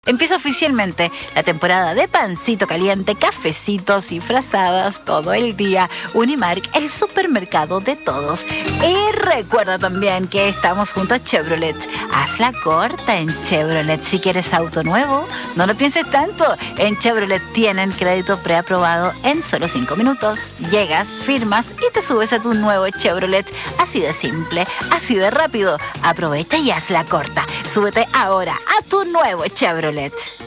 Empieza oficialmente la temporada de pancito caliente, cafecitos y frazadas todo el día. Unimark, el supermercado de todos. Y recuerda también que estamos junto a Chevrolet. Hazla corta en Chevrolet. Si quieres auto nuevo, no lo pienses tanto. En Chevrolet tienen crédito preaprobado en solo 5 minutos. Llegas, firmas y te subes a tu nuevo Chevrolet. Así de simple, así de rápido. Aprovecha y hazla corta. Súbete ahora a tu nuevo Chevrolet.